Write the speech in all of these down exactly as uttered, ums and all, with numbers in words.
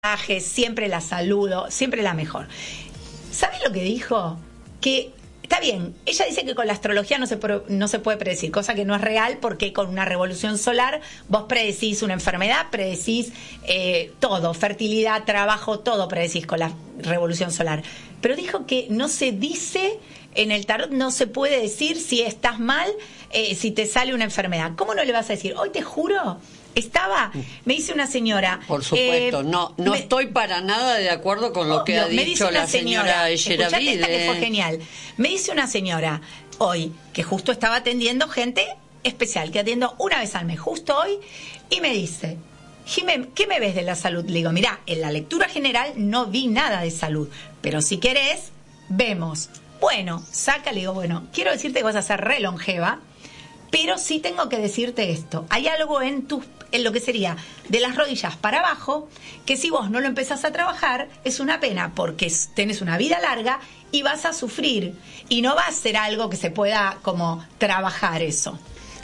siempre la saludo, siempre la mejor. ¿Sabes lo que dijo? Que está bien, ella dice que con la astrología no se, pro, no se puede predecir, cosa que no es real, porque con una revolución solar vos predecís una enfermedad, predecís eh, todo, fertilidad, trabajo, todo predecís con la revolución solar. Pero dijo que no se dice, en el tarot no se puede decir si estás mal, eh, si te sale una enfermedad. ¿Cómo no le vas a decir? Hoy te juro... Estaba, me dice una señora. Por supuesto, eh, no no me, estoy para nada de acuerdo con lo que oh, ha me dicho la señora Echeravide. Esta que fue genial. Me dice una señora hoy que justo estaba atendiendo gente especial, que atiendo una vez al mes, justo hoy, y me dice: Jimé, ¿qué me ves de la salud? Le digo: mirá, en la lectura general no vi nada de salud, pero si querés, vemos. Bueno, saca, le digo: bueno, quiero decirte que vas a ser re longeva, pero sí tengo que decirte esto. Hay algo en tus, en lo que sería de las rodillas para abajo, que si vos no lo empezás a trabajar, es una pena, porque tenés una vida larga y vas a sufrir. Y no va a ser algo que se pueda como trabajar eso.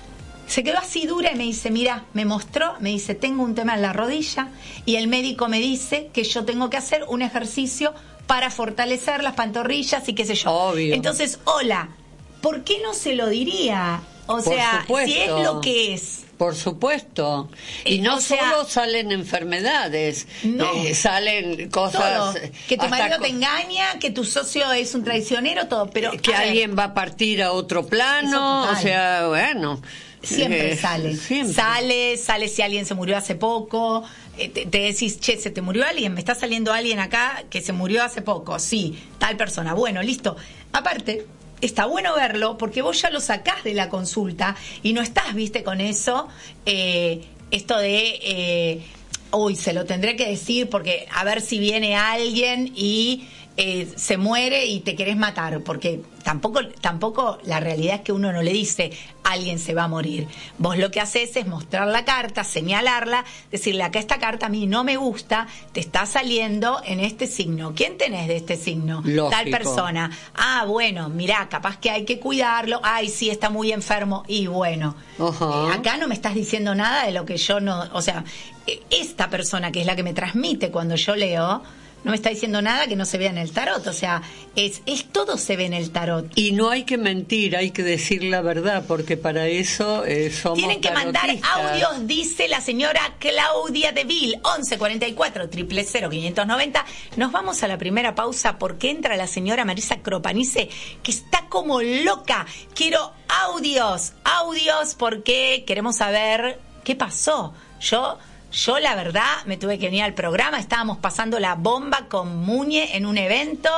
Se quedó así dura y me dice: mira, me mostró, me dice: tengo un tema en la rodilla y el médico me dice que yo tengo que hacer un ejercicio para fortalecer las pantorrillas y qué sé yo. Obvio. Entonces, hola, ¿por qué no se lo diría? O sea, si es lo que es. Por supuesto. Y no o sea, solo salen enfermedades, no, eh, salen cosas... Todo. Que tu marido te engaña, que tu socio es un traicionero, todo. Pero que alguien ver, va a partir a otro plano, o sea, bueno... Siempre eh, sale. Siempre. Sale, sale si alguien se murió hace poco. Eh, te, te decís: che, ¿se te murió alguien? Me está saliendo alguien acá que se murió hace poco. Sí, tal persona. Bueno, listo. Aparte... está bueno verlo porque vos ya lo sacás de la consulta y no estás, viste, con eso, eh, esto de, eh, uy, se lo tendré que decir porque a ver si viene alguien y eh, se muere y te querés matar, porque tampoco, tampoco la realidad es que uno no le dice alguien se va a morir. Vos lo que haces es mostrar la carta, señalarla, decirle: acá esta carta a mí no me gusta, te está saliendo en este signo. ¿Quién tenés de este signo? Lógico. Tal persona. Ah, bueno, mirá, capaz que hay que cuidarlo. Ay, sí, está muy enfermo. Y bueno, uh-huh. eh, acá no me estás diciendo nada de lo que yo no... O sea, esta persona que es la que me transmite cuando yo leo... no me está diciendo nada que no se vea en el tarot. O sea, es, es todo se ve en el tarot. Y no hay que mentir, hay que decir la verdad, porque para eso eh, somos Tienen que tarotistas. mandar audios, dice la señora Claudia Deville. Once cuarenta y cuatro, cero cero cero, quinientos noventa. Nos vamos a la primera pausa porque entra la señora Marisa Cropanice, que está como loca. Quiero audios, audios, porque queremos saber qué pasó. Yo... Yo, la verdad, me tuve que venir al programa. Estábamos pasando la bomba con Muñe en un evento.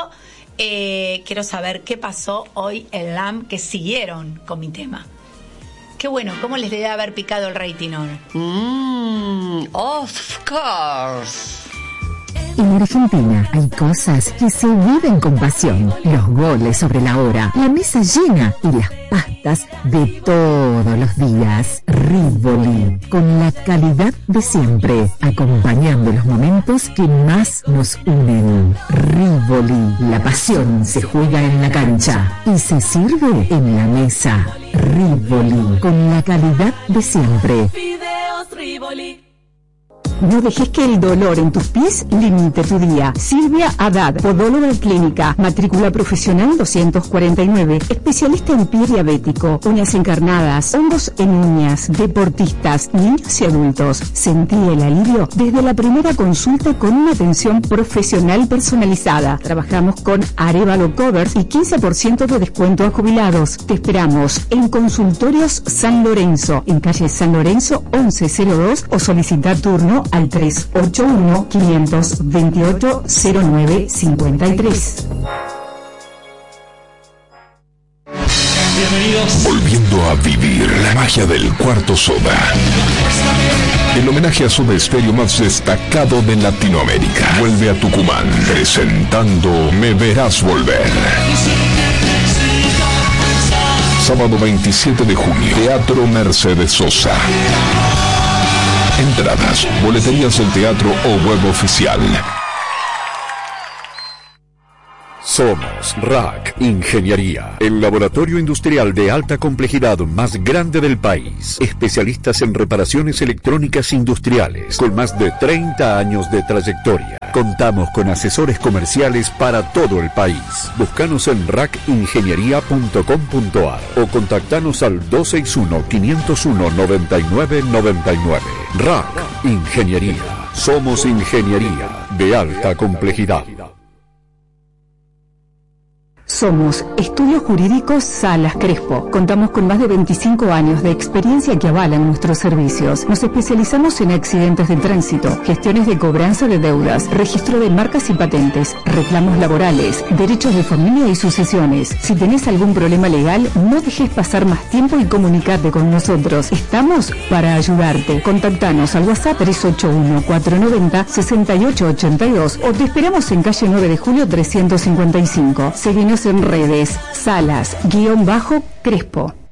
Eh, quiero saber qué pasó hoy en L A M, que siguieron con mi tema. Qué bueno, ¿cómo les debe haber picado el rating hoy? Mm, of course. En Argentina hay cosas que se viven con pasión. Los goles sobre la hora, la mesa llena y las pastas de todos los días. Rivoli, con la calidad de siempre, acompañando los momentos que más nos unen. Rivoli, la pasión se juega en la cancha y se sirve en la mesa. Rivoli, con la calidad de siempre. Fideos Rivoli. No dejes que el dolor en tus pies limite tu día. Silvia Haddad, podóloga clínica, matrícula profesional doscientos cuarenta y nueve, especialista en pie diabético, uñas encarnadas, hongos en uñas, deportistas, niños y adultos. Sentí el alivio desde la primera consulta con una atención profesional personalizada. Trabajamos con Arevalo Covers y quince por ciento de descuento a jubilados. Te esperamos en Consultorios San Lorenzo, en calle San Lorenzo once cero dos, o solicita turno al tres ocho uno, cinco dos ocho, cero nueve cinco tres. Bienvenidos. Volviendo a vivir la magia del Cuarto Soda. El homenaje a Soda Stereo más destacado de Latinoamérica. Vuelve a Tucumán, presentando Me Verás Volver. Sábado veintisiete de junio, Teatro Mercedes Sosa. Entradas, boleterías del teatro o web oficial. Somos R A C Ingeniería, el laboratorio industrial de alta complejidad más grande del país. Especialistas en reparaciones electrónicas industriales, con más de treinta años de trayectoria. Contamos con asesores comerciales para todo el país. Búscanos en rac ingeniería punto com punto ar o contactanos al dos seis uno, cinco cero uno, nueve nueve nueve nueve. R A C Ingeniería. Somos ingeniería de alta complejidad. Somos Estudios Jurídicos Salas Crespo. Contamos con más de veinticinco años de experiencia que avalan nuestros servicios. Nos especializamos en accidentes de tránsito, gestiones de cobranza de deudas, registro de marcas y patentes, reclamos laborales, derechos de familia y sucesiones. Si tenés algún problema legal, no dejes pasar más tiempo y comunicate con nosotros. Estamos para ayudarte. Contactanos al WhatsApp tres ocho uno, cuatro nueve cero, seis ocho ocho dos o te esperamos en calle nueve de julio trescientos cincuenta y cinco. Seguinos en redes, Salas, guión bajo, Crespo.